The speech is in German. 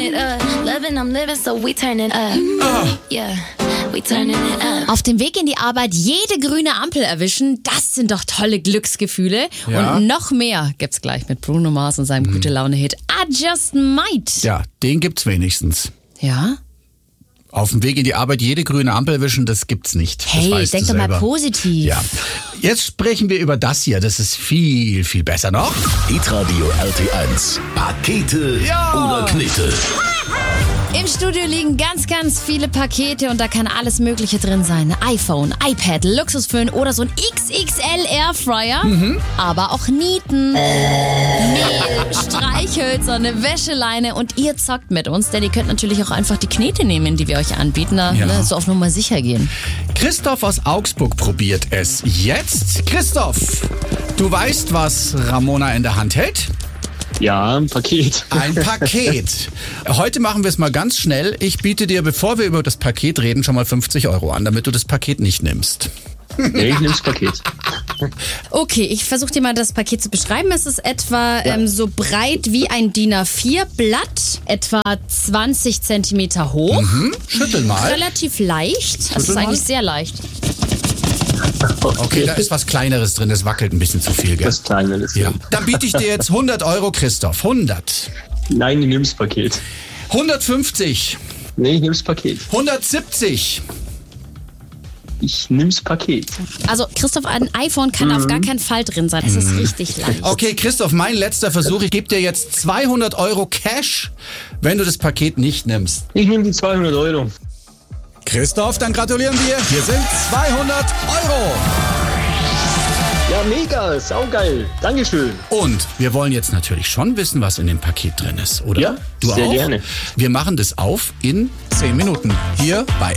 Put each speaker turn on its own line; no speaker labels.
it up. Loving, I'm living, so we turning up. Yeah, we turning it up.
Auf dem Weg in die Arbeit jede grüne Ampel erwischen, das sind doch tolle Glücksgefühle.
Ja.
Und noch mehr gibt's gleich mit Bruno Mars und seinem Gute-Laune-Hit I Just Might.
Ja, den gibt's wenigstens.
Ja?
Auf dem Weg in die Arbeit jede grüne Ampel wischen, das gibt's nicht. Das
Hey,
weißt
denk
du
doch mal
selber.
positiv.
Ja. Jetzt sprechen wir über das hier. Das ist viel, viel besser noch.
Hitradio RT1. Pakete oder Knete.
Im Studio liegen ganz, ganz viele Pakete und da kann alles Mögliche drin sein. iPhone, iPad, Luxusföhn oder so ein XXL Airfryer. Aber auch Nieten, Mehl, Streichhölzer, eine Wäscheleine und ihr zockt mit uns, denn ihr könnt natürlich auch einfach die Knete nehmen, die wir euch anbieten. Da,
Ja.
so auf Nummer sicher gehen.
Christoph aus Augsburg probiert es jetzt. Christoph, du weißt, was Ramona in der Hand hält?
Ja, ein Paket.
Ein Paket. Heute machen wir es mal ganz schnell. Ich biete dir, bevor wir über das Paket reden, schon mal 50 € an, damit du das Paket nicht nimmst.
Nee, ich nehm's Paket.
Okay, ich versuche dir mal das Paket zu beschreiben. Es ist etwa so breit wie ein DIN A4-Blatt, etwa 20 Zentimeter hoch.
Schüttel mal.
Relativ leicht. Das ist
mal.
eigentlich sehr leicht.
Okay, da ist was Kleineres drin. Das wackelt ein bisschen zu viel, gell?
Das Kleine ist.
Ja. Dann biete ich dir jetzt 100 €, Christoph. 100.
Nein, ich nehm's Paket.
150.
Nee, ich nehm's Paket.
170.
Ich nehm's Paket.
Also Christoph, ein iPhone kann auf gar keinen Fall drin sein. Es ist richtig leicht.
Okay, Christoph, mein letzter Versuch. Ich gebe dir jetzt 200 € Cash, wenn du das Paket nicht nimmst.
Ich nehme die 200 €.
Christoph, dann gratulieren wir. Hier sind 200 €.
Ja, mega, saugeil. Dankeschön.
Und wir wollen jetzt natürlich schon wissen, was in dem Paket drin ist, oder?
Ja,
du
sehr
auch?
gerne.
Wir machen das auf in 10 Minuten. Hier bei